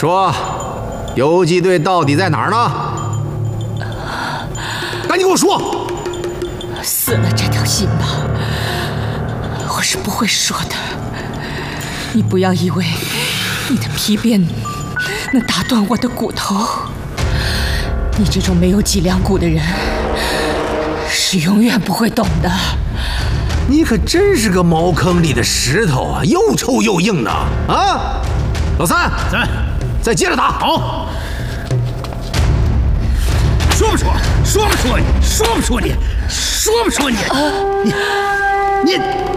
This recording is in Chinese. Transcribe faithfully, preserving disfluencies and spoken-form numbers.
说，游击队到底在哪儿呢？赶紧给我说！ 死了这条心吧，我是不会说的。你不要以为你的皮鞭能打断我的骨头。你这种没有脊梁骨的人，是永远不会懂的。 你可真是个茅坑里的石头啊，又臭又硬的啊！老三， 在， 再接着打。 好，说不说？说不说你？说不说你？说不说你？你你。